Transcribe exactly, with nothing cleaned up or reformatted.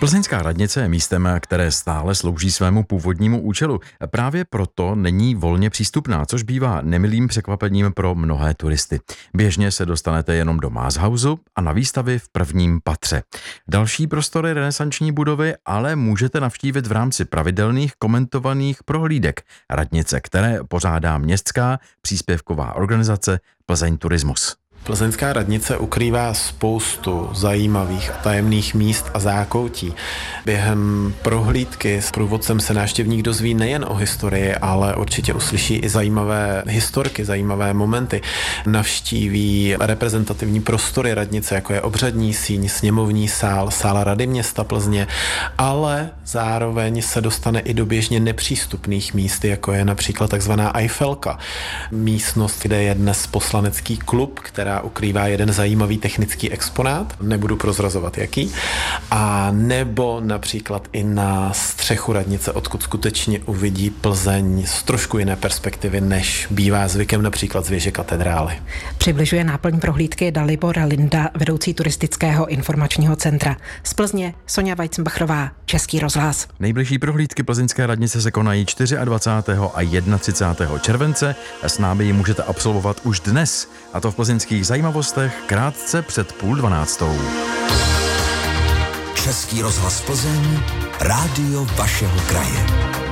Plzeňská radnice je místem, které stále slouží svému původnímu účelu. Právě proto není volně přístupná, což bývá nemilým překvapením pro mnohé turisty. Běžně se dostanete jenom do Mázhausu a na výstavy v prvním patře. Další prostory renesanční budovy ale můžete navštívit v rámci pravidelných komentovaných prohlídek radnice, které pořádá městská příspěvková organizace Plzeň Turismus. Plzeňská radnice ukrývá spoustu zajímavých a tajemných míst a zákoutí. Během prohlídky s průvodcem se návštěvník dozví nejen o historii, ale určitě uslyší i zajímavé historky, zajímavé momenty. Navštíví reprezentativní prostory radnice, jako je obřadní síň, sněmovní sál, sál Rady města Plzně, ale zároveň se dostane i do běžně nepřístupných míst, jako je například takzvaná Eiffelka, místnost, kde je dnes poslanecký klub, která ukrývá jeden zajímavý technický exponát, nebudu prozrazovat jaký, a nebo například i na střechu radnice, odkud skutečně uvidí Plzeň z trošku jiné perspektivy, než bývá zvykem například z věže katedrály. Přibližuje náplň prohlídky Dalibor Linda, vedoucí turistického informačního centra. Z Plzně Sonja Weizenbachrová, Český rozhlas. Nejbližší prohlídky Plzeňské radnice se konají dvacátého čtvrtého a třicátého prvního července. S námi ji můžete absolvovat už dnes, a to v plzeňských zajímavostech krátce před půl dvanáctou. Český rozhlas Plzeň, rádio vašeho kraje.